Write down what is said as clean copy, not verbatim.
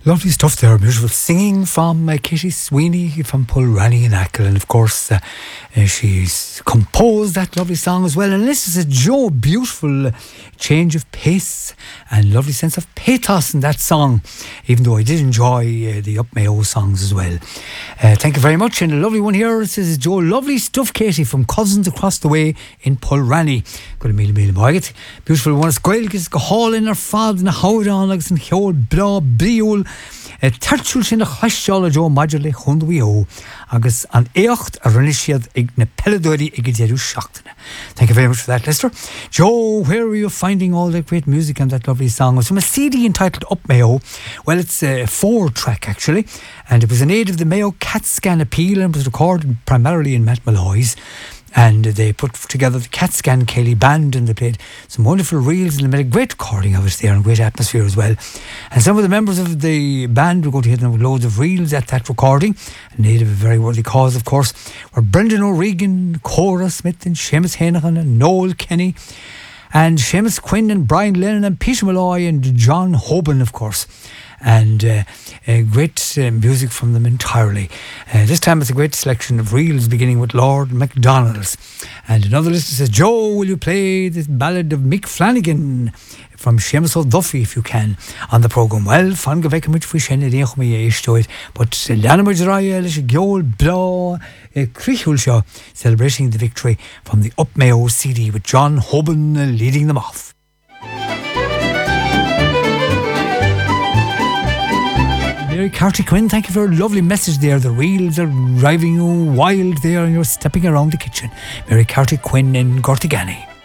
Lovely stuff there, beautiful singing from Katie Sweeney from Pulranny in Achill, and of course she's composed that lovely song as well. And this is a Joe, beautiful change of pace and lovely sense of pathos in that song, even though I did enjoy the Up Mayo songs as well. Thank you very much, and a lovely one here. This is Joe, lovely stuff, Katie from Cousins across the way in Pulranny. Good meal boy. Beautiful one. Squilgis go haul in our fad and howd on legs and heol bra briol. Tertiúil sin a chaisceála Joe Madgerley Hundwio agus an éocht a rinisiad ag na peladori ag deru seachtaine. Thank you very much for that, Lester. Joe, where are you finding all that great music and that lovely song? It was from a CD entitled Up Mayo. Well, it's a 4-track actually, and it was an aid of the Mayo CAT Scan appeal and was recorded primarily in Matt Malloy's. And they put together the CAT Scan Kelly band, and they played some wonderful reels, and they made a great recording of it there and great atmosphere as well. And some of the members of the band were going to hit them with loads of reels at that recording, in aid of a very worthy cause, of course, were Brendan O'Regan, Cora Smith and Seamus Hennigan and Noel Kenny and Seamus Quinn and Brian Lennon and Peter Malloy and John Hoban, of course. And great music from them entirely. This time it's a great selection of reels beginning with Lord MacDonald's. And another listener says, Joe, will you play this ballad of Mick Flanagan from Seamus O'Duffy if you can on the programme? Well, fan go vecca much for Shenny to it, but Lana Majoraya is a Gyol Bra Crichul celebrating the victory from the Up Mayo CD with John Hoban leading them off. Mary Carty Quinn, thank you for a lovely message there. The reels are driving you wild there and you're stepping around the kitchen. Mary Carty Quinn in Gortigani.